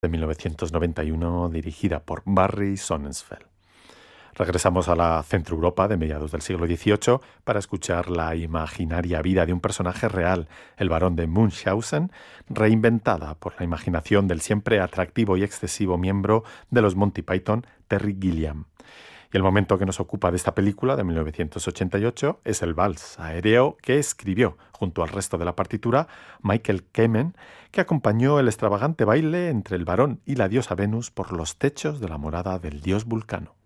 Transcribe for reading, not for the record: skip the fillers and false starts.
de 1991, dirigida por Barry Sonnenfeld. Regresamos a la Centroeuropa de mediados del siglo XVIII para escuchar la imaginaria vida de un personaje real, el barón de Munchausen, reinventada por la imaginación del siempre atractivo y excesivo miembro de los Monty Python, Terry Gilliam. Y el momento que nos ocupa de esta película de 1988 es el vals aéreo que escribió, junto al resto de la partitura, Michael Kamen, que acompañó el extravagante baile entre el barón y la diosa Venus por los techos de la morada del dios Vulcano.